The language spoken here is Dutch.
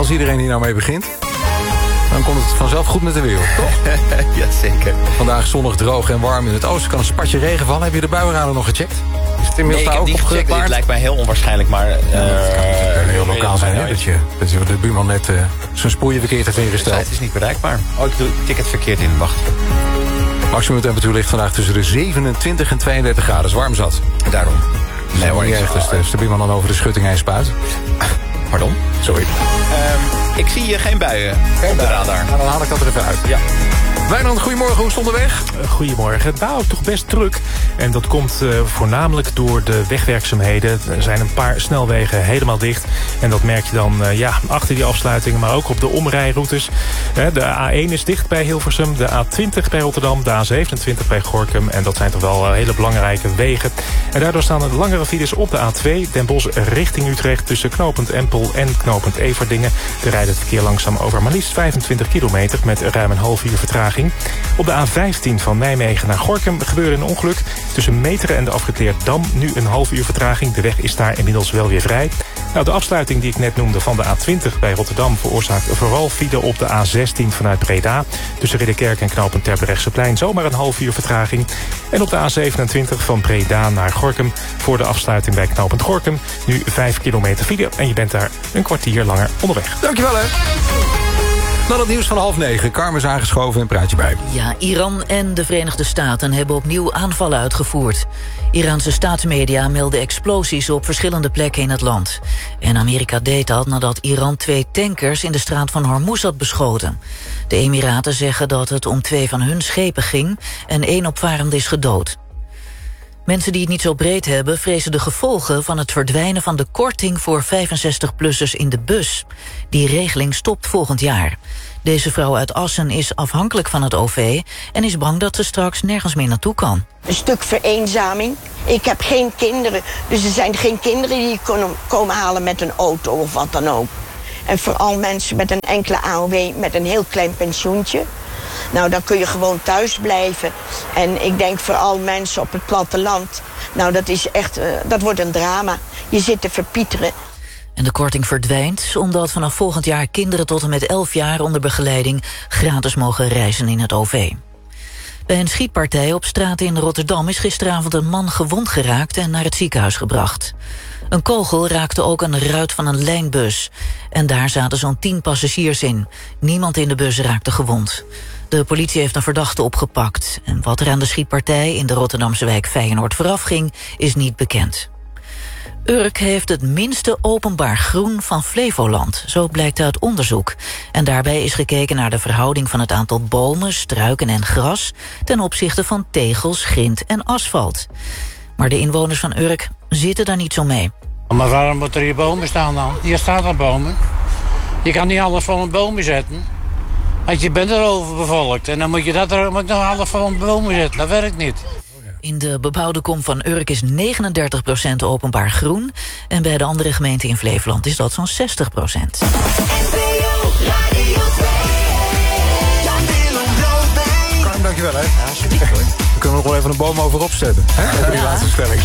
Als iedereen hier nou mee begint, dan komt het vanzelf goed met de wereld, toch? Jazeker. Vandaag zonnig, droog en warm. In het oosten kan een spatje regen vallen. Heb je de buienradar nog gecheckt? Is het inmiddels Ik daar heb ook niet gecheckt. Het lijkt mij heel onwaarschijnlijk, maar... dat kan heel lokaal zijn, hè? Dat je de buurman net zijn spoelje verkeerd heeft ingesteld. Het is niet bereikbaar. Oh, ik tik het verkeerd in. Wacht. Maximum temperatuur ligt vandaag tussen de 27 en 32 graden. Is warm zat. Daarom. Nee hoor, niet echt. Dus de buurman dan over de schutting heen spuit. Pardon? Sorry. Ik zie geen buien op de radar. Nou, dan haal ik dat er even uit. Ja. Wijnand, goedemorgen. Hoe is het onderweg? Goedemorgen. Nou, toch best druk. En dat komt voornamelijk door de wegwerkzaamheden. Er zijn een paar snelwegen helemaal dicht. En dat merk je dan achter die afsluitingen, maar ook op de omrijroutes. De A1 is dicht bij Hilversum, de A20 bij Rotterdam, de A27 bij Gorinchem. En dat zijn toch wel hele belangrijke wegen. En daardoor staan er langere files op de A2, Den Bosch richting Utrecht, tussen knooppunt Empel en knooppunt Everdingen. Er rijdt het verkeer langzaam over maar liefst 25 kilometer met ruim een half uur vertraging. Op de A15 van Nijmegen naar Gorinchem gebeurde een ongeluk. Tussen Meteren en de afrit Leerdam nu een half uur vertraging. De weg is daar inmiddels wel weer vrij. Nou, de afsluiting die ik net noemde van de A20 bij Rotterdam veroorzaakt vooral file op de A16 vanuit Breda. Tussen Ridderkerk en knooppunt Terbrechtseplein zomaar een half uur vertraging. En op de A27 van Breda naar Gorinchem voor de afsluiting bij knooppunt Gorinchem nu 5 kilometer file. En je bent daar een kwartier langer onderweg. Dankjewel, hè. Dan het nieuws van 8:30. Carmen is aangeschoven en praat je bij. Ja, Iran en de Verenigde Staten hebben opnieuw aanvallen uitgevoerd. Iraanse staatsmedia melden explosies op verschillende plekken in het land. En Amerika deed dat nadat Iran 2 tankers in de straat van Hormuz had beschoten. De Emiraten zeggen dat het om 2 van hun schepen ging en 1 opvarende is gedood. Mensen die het niet zo breed hebben vrezen de gevolgen van het verdwijnen van de korting voor 65-plussers in de bus. Die regeling stopt volgend jaar. Deze vrouw uit Assen is afhankelijk van het OV en is bang dat ze straks nergens meer naartoe kan. Een stuk vereenzaming. Ik heb geen kinderen, dus er zijn geen kinderen die komen halen met een auto of wat dan ook. En vooral mensen met een enkele AOW met een heel klein pensioentje. Nou, dan kun je gewoon thuis blijven. En ik denk vooral mensen op het platteland. Nou, dat is echt, dat wordt een drama. Je zit te verpieteren. En de korting verdwijnt omdat vanaf volgend jaar kinderen tot en met 11 jaar onder begeleiding gratis mogen reizen in het OV. Bij een schietpartij op straat in Rotterdam is gisteravond een man gewond geraakt en naar het ziekenhuis gebracht. Een kogel raakte ook een ruit van een lijnbus. En daar zaten zo'n 10 passagiers in. Niemand in de bus raakte gewond. De politie heeft een verdachte opgepakt. En wat er aan de schietpartij in de Rotterdamse wijk Feyenoord voorafging, is niet bekend. Urk heeft het minste openbaar groen van Flevoland, zo blijkt uit onderzoek. En daarbij is gekeken naar de verhouding van het aantal bomen, struiken en gras ten opzichte van tegels, grind en asfalt. Maar de inwoners van Urk zitten daar niet zo mee. Maar waarom moeten er hier bomen staan dan? Hier staan er bomen. Je kan niet alles van een bomen zetten. Want je bent er overbevolkt. En dan moet je dat er moet nog alles van een bomen zetten. Dat werkt niet. In de bebouwde kom van Urk is 39% openbaar groen. En bij de andere gemeenten in Flevoland is dat zo'n 60%. Carmen, dankjewel, hè. We kunnen nog wel even een boom over opzetten. Hè? Over die laatste stelling.